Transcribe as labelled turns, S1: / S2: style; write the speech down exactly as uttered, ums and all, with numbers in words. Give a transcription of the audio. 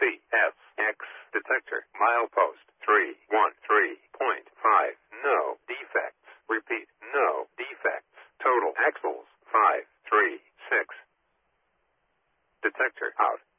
S1: C S X detector. Milepost three one three point five. No defects. Repeat, no defects. Total axles five three six. Detector out.